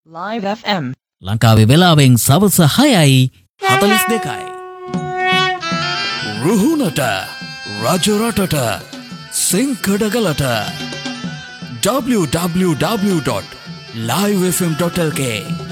Live FM ලංකාවේ වෙලාවෙන් සවස 6:42යි. රුහුණට රජරටට සිංකඩගලට www.livefm.lk